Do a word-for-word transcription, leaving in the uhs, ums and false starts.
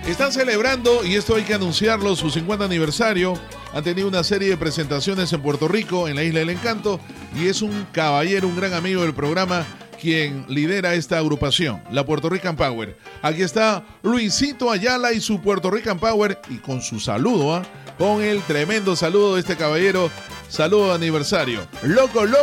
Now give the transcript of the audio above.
Están celebrando, y esto hay que anunciarlo, su cincuenta aniversario. Han tenido una serie de presentaciones en Puerto Rico, en la Isla del Encanto, y es un caballero, un gran amigo del programa, quien lidera esta agrupación, la Puerto Rican Power. Aquí está Luisito Ayala y su Puerto Rican Power, y con su saludo, ¿eh? Con el tremendo saludo de este caballero, saludo de aniversario. Loco, loco.